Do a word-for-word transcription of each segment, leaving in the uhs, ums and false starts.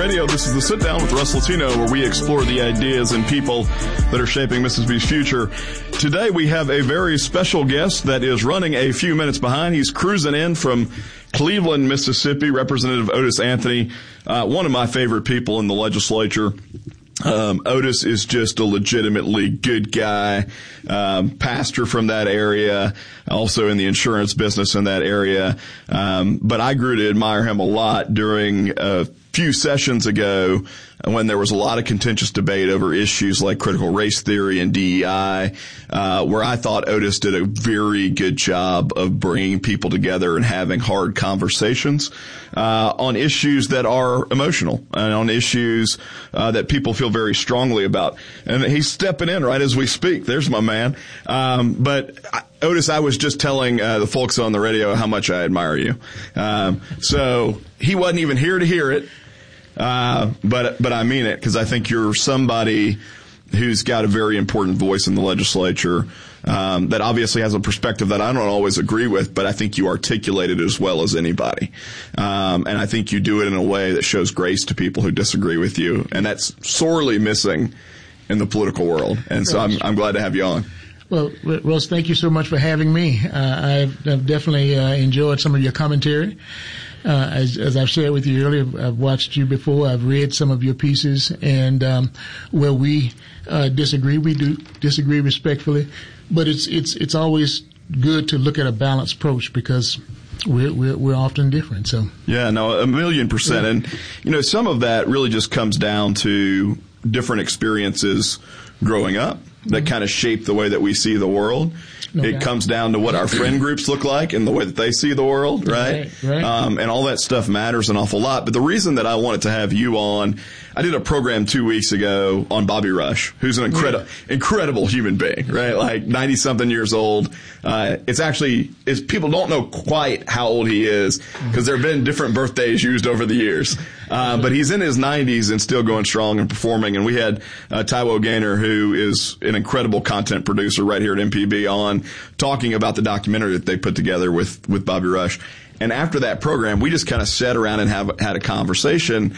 Radio. This is The Sit Down with Russ Latino, where we explore the ideas and people that are shaping Mississippi's future. Today we have a very special guest that is running a few minutes behind. He's cruising in from Cleveland, Mississippi, Representative Otis Anthony, uh, one of my favorite people in the legislature. Um, Otis is just a legitimately good guy, um, pastor from that area, also in the insurance business in that area. Um, but I grew to admire him a lot during a few sessions ago when there was a lot of contentious debate over issues like critical race theory and D E I, uh, where I thought Otis did a very good job of bringing people together and having hard conversations uh, on issues that are emotional and on issues uh, that people feel very strongly about. And he's stepping in right as we speak. There's my man. Um, but I, Otis, I was just telling uh, the folks on the radio how much I admire you. Um, so he wasn't even here to hear it. Uh, but, but I mean it, because I think you're somebody who's got a very important voice in the legislature, um, that obviously has a perspective that I don't always agree with, but I think you articulate it as well as anybody. Um, and I think you do it in a way that shows grace to people who disagree with you. And that's sorely missing in the political world. And so I'm, I'm glad to have you on. Well, Russ, thank you so much for having me. Uh, I've, I've definitely uh, enjoyed some of your commentary. Uh, as, as I've shared with you earlier, I've watched you before. I've read some of your pieces, and um, where we uh, disagree, we do disagree respectfully. But it's it's it's always good to look at a balanced approach, because we're we're, we're often different. So yeah, no, a million percent. Yeah. And you know, some of that really just comes down to different experiences growing up that mm-hmm. kind of shape the way that we see the world. No it doubt. Comes down to what our friend groups look like and the way that they see the world, right? Right, right. Um, and all that stuff matters an awful lot. But the reason that I wanted to have you on, I did a program two weeks ago on Bobby Rush, who's an incredible, yeah. incredible human being, right? Like ninety something years old. Uh, it's actually, it's, people don't know quite how old he is, because there have been different birthdays used over the years. Uh, but he's in his nineties and still going strong and performing. And we had uh, Taiwo Gaynor, who is an incredible content producer right here at M P B, on talking about the documentary that they put together with, with Bobby Rush. And after that program, we just kind of sat around and have had a conversation,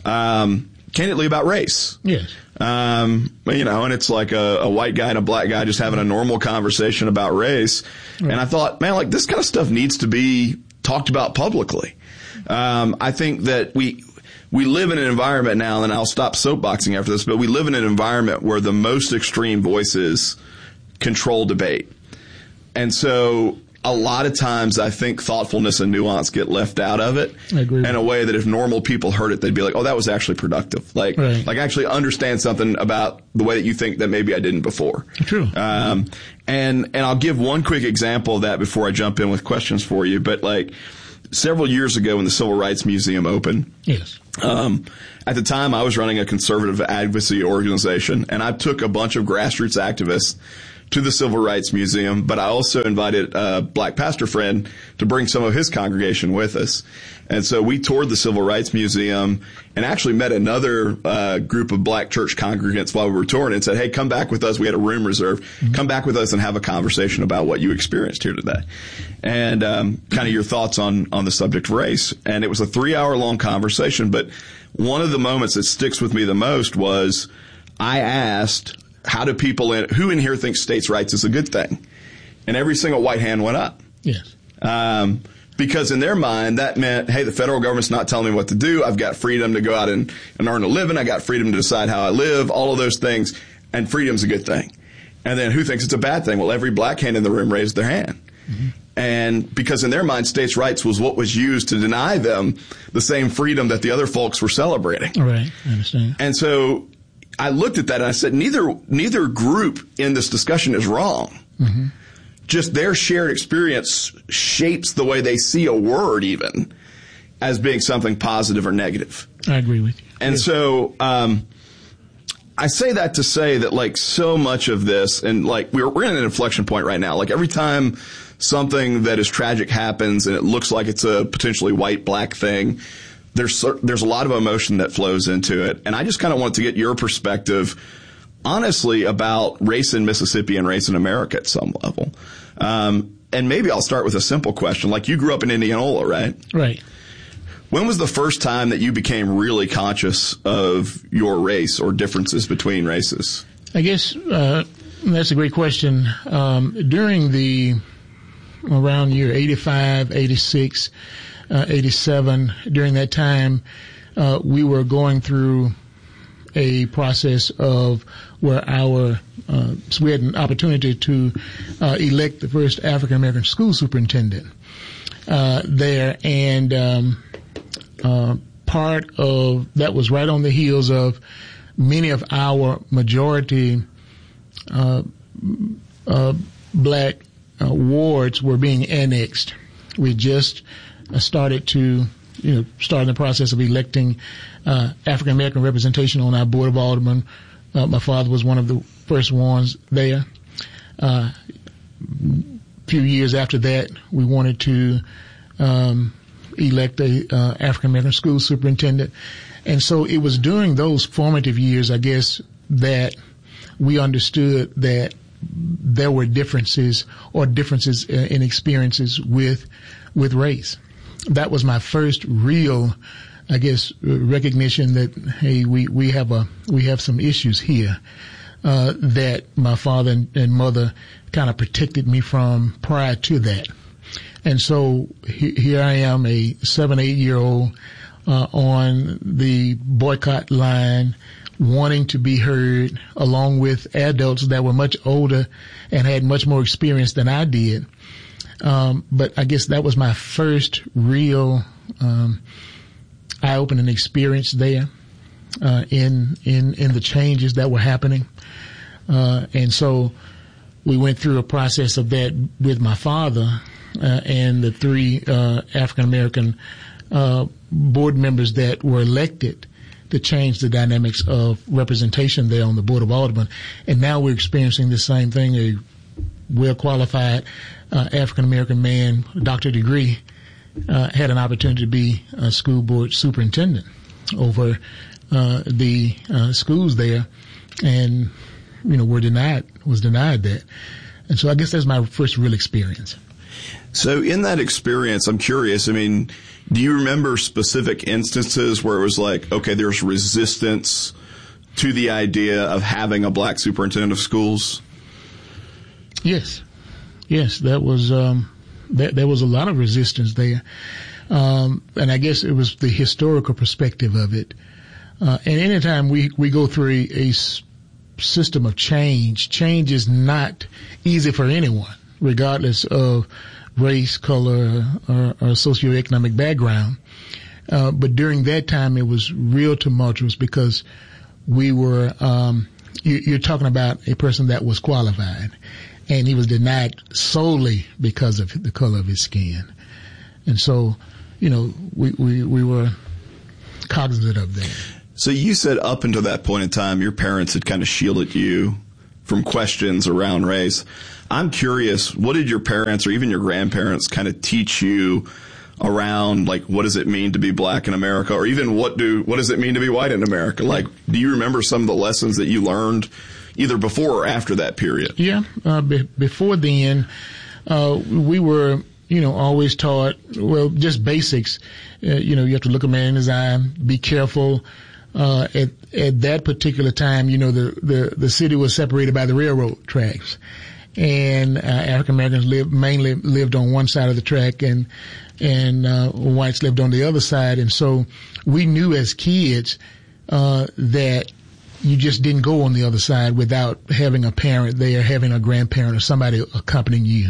um, candidly about race. Yes. Um, you know, and it's like a, a white guy and a black guy just having a normal conversation about race. Right. And I thought, man, like this kind of stuff needs to be talked about publicly. Um, I think that we, we live in an environment now, and I'll stop soapboxing after this, but we live in an environment where the most extreme voices control debate. And so a lot of times I think thoughtfulness and nuance get left out of it. I agree. In a way that if normal people heard it, they'd be like, oh, that was actually productive. Like, right. like actually understand something about the way that you think that maybe I didn't before. True. Um, and, and I'll give one quick example of that before I jump in with questions for you. But like several years ago when the Civil Rights Museum opened. Yes. Um, at the time I was running a conservative advocacy organization, and I took a bunch of grassroots activists to the Civil Rights Museum, but I also invited a black pastor friend to bring some of his congregation with us. And so we toured the Civil Rights Museum and actually met another uh, group of black church congregants while we were touring and said, hey, come back with us. We had a room reserved. Mm-hmm. Come back with us and have a conversation about what you experienced here today. And um, kind of your thoughts on, on the subject of race. And it was a three-hour-long conversation, but one of the moments that sticks with me the most was I asked, how do people in, who in here thinks states' rights is a good thing? And every single white hand went up. Yes. Um, because in their mind, that meant, hey, the federal government's not telling me what to do. I've got freedom to go out and, and earn a living. I got freedom to decide how I live, all of those things. And freedom's a good thing. And then who thinks it's a bad thing? Well, every black hand in the room raised their hand. Mm-hmm. And because in their mind, states' rights was what was used to deny them the same freedom that the other folks were celebrating. All right. I understand. And so I looked at that and I said, neither, neither group in this discussion is wrong. Mm-hmm. Just their shared experience shapes the way they see a word even as being something positive or negative. I agree with you. And yes. so, um, I say that to say that like so much of this, and like we're, we're in an inflection point right now. Like every time something that is tragic happens and it looks like it's a potentially white black thing, there's there's a lot of emotion that flows into it. And I just kind of wanted to get your perspective, honestly, about race in Mississippi and race in America at some level. Um, and maybe I'll start with a simple question. Like you grew up in Indianola, right? Right. When was the first time that you became really conscious of your race or differences between races? I guess uh, that's a great question. Um, during the around year eighty-five, eighty-six, uh, eighty-seven, during that time, uh, we were going through a process of where our uh, so we had an opportunity to uh, elect the first African American school superintendent uh, there, and um, uh, part of that was right on the heels of many of our majority uh, uh, black uh, wards were being annexed. We just uh, started to, you know, start the process of electing uh, African American representation on our board of aldermen. Uh, my father was one of the first ones there. Uh, a few years after that, we wanted to um, elect a uh, African American school superintendent. And so it was during those formative years, I guess, that we understood that there were differences or differences in experiences with with race. That was my first real, I guess, recognition that, hey, we, we have a we have some issues here uh, that my father and, and mother kind of protected me from prior to that. And so he, here I am, a seven, eight year old uh, on the boycott line, wanting to be heard along with adults that were much older and had much more experience than I did. Um, but I guess that was my first real um, eye-opening experience there uh, in in in the changes that were happening, uh, and so we went through a process of that with my father uh, and the three uh, African American uh, board members that were elected to change the dynamics of representation there on the Board of Aldermen. And now we're experiencing the same thing. A well-qualified uh, African-American man, doctorate degree, uh, had an opportunity to be a school board superintendent over uh, the uh, schools there, and, you know, were denied, was denied that. And so I guess that's my first real experience. So in that experience, I'm curious, I mean, do you remember specific instances where it was like, okay, there's resistance to the idea of having a black superintendent of schools? Yes. Yes, that was, um, that, there was a lot of resistance there. Um, and I guess it was the historical perspective of it. Uh, and anytime we, we go through a, a s- system of change, change is not easy for anyone, regardless of race, color, or, or socioeconomic background. Uh, but during that time, it was real tumultuous because we were, um, you, you're talking about a person that was qualified, and he was denied solely because of the color of his skin. And so, you know, we, we, we were cognizant of that. So you said up until that point in time, your parents had kind of shielded you from questions around race. I'm curious, what did your parents or even your grandparents kind of teach you around, like, what does it mean to be black in America, or even what do what does it mean to be white in America? Like, do you remember some of the lessons that you learned either before or after that period? Yeah, uh, be- before then, uh, we were, you know, always taught, well, just basics. Uh, you know, you have to look a man in his eye, be careful. Uh, at, at that particular time, you know, the, the, the city was separated by the railroad tracks. And, uh, African Americans lived, mainly lived on one side of the track, and, and, uh, whites lived on the other side. And so we knew as kids, uh, that you just didn't go on the other side without having a parent there, having a grandparent or somebody accompanying you.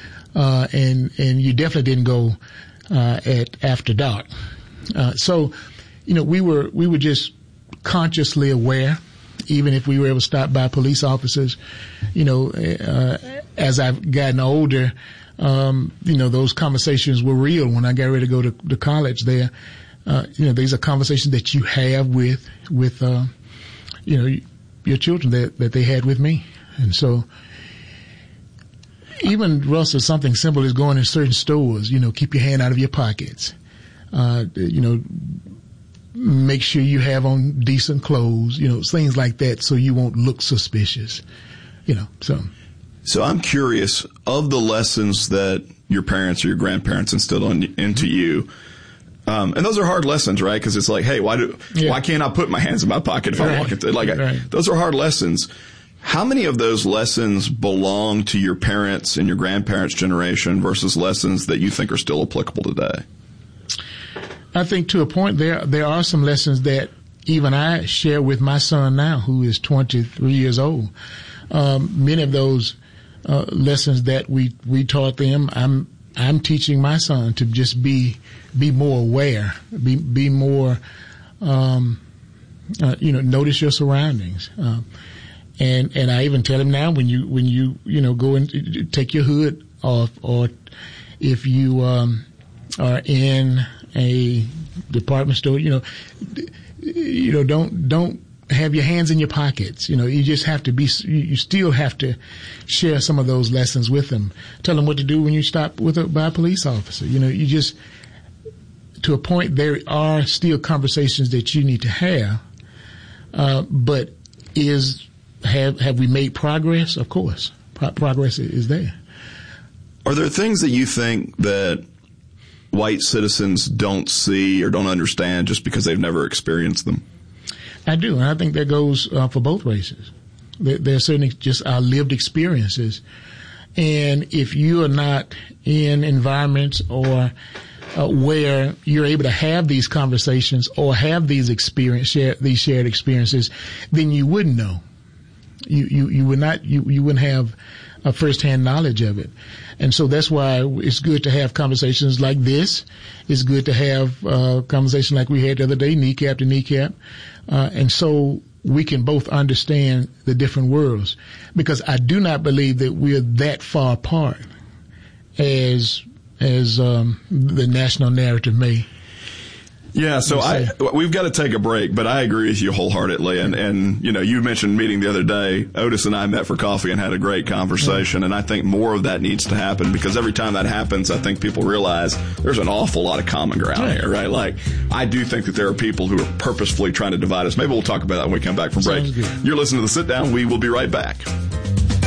Uh, and, and you definitely didn't go, uh, at after dark. Uh, so, you know, we were, we were just consciously aware, even if we were able to stop by police officers. You know, uh, as I've gotten older, um, you know, those conversations were real when I got ready to go to, to college there. Uh, you know, these are conversations that you have with, with, uh, you know, your children that, that they had with me. And so, even, Russell, something simple as going in certain stores, you know, keep your hand out of your pockets. Uh, you know, make sure you have on decent clothes, you know, things like that, so you won't look suspicious, you know, so. So I'm curious, of the lessons that your parents or your grandparents instilled on, into you, Um, and those are hard lessons, right? Because it's like, hey, why do yeah. why can't I put my hands in my pocket if right. I walk into like right. I, those are hard lessons. How many of those lessons belong to your parents and your grandparents' generation versus lessons that you think are still applicable today? I think to a point there there are some lessons that even I share with my son now, who is twenty-three years old. Um, many of those uh, lessons that we we taught them, I'm I'm teaching my son to just be be more aware, be be more, um, uh, you know, notice your surroundings. Uh, and and I even tell him now, when you when you you know go and take your hood off, or if you um, are in a department store, you know, you know, don't don't have your hands in your pockets. You know, you just have to be. You still have to share some of those lessons with them. Tell them what to do when you stop with a, by a police officer. You know, you just to a point there are still conversations that you need to have. Uh, but is have have we made progress? Of course, Pro- progress is there. Are there things that you think that white citizens don't see or don't understand just because they've never experienced them? I do, and I think that goes uh, for both races. There, there are certainly just our lived experiences, and if you are not in environments or uh, where you're able to have these conversations or have these experience, share, these shared experiences, then you wouldn't know. You you you would not you you wouldn't have a firsthand knowledge of it. And so that's why it's good to have conversations like this. It's good to have a uh, conversation like we had the other day, kneecap to kneecap. Uh, and so we can both understand the different worlds. Because I do not believe that we're that far apart as as um, the national narrative may. Yeah, so I we've got to take a break, but I agree with you wholeheartedly. And, and, you know, you mentioned meeting the other day. Otis and I met for coffee and had a great conversation, and I think more of that needs to happen, because every time that happens, I think people realize there's an awful lot of common ground here, right? Like, I do think that there are people who are purposefully trying to divide us. Maybe we'll talk about that when we come back from break. You're listening to The Sit Down. We will be right back.